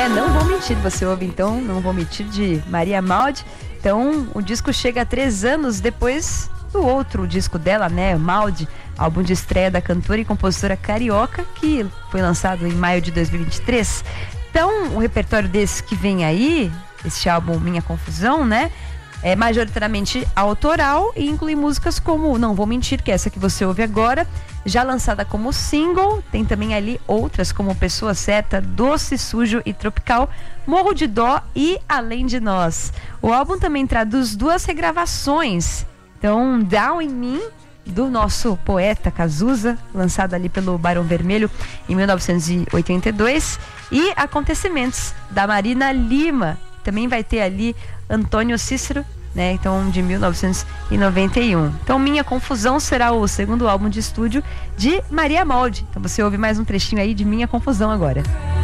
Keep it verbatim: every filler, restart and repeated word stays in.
É, Não Vou Mentir, você ouve então Não Vou Mentir, de Maria Maldi. Então o disco chega três anos depois do outro disco dela, né, Maldi, álbum de estreia da cantora e compositora carioca, que foi lançado em maio de dois mil e vinte e três. Então o repertório desse que vem aí, esse álbum Minha Confusão, né, é majoritariamente autoral e inclui músicas como Não Vou Mentir, que é essa que você ouve agora, já lançada como single. Tem também ali outras como Pessoa Certa, Doce, Sujo e Tropical, Morro de Dó e Além de Nós. O álbum também traduz duas regravações. Então, Down em Mim, do nosso poeta Cazuza, lançado ali pelo Barão Vermelho em mil novecentos e oitenta e dois, e Acontecimentos, da Marina Lima. Também vai ter ali Antônio Cícero, né? Então, de mil novecentos e noventa e um. Então, Minha Confusão será o segundo álbum de estúdio de Maria Maldi. Então, você ouve mais um trechinho aí de Minha Confusão agora.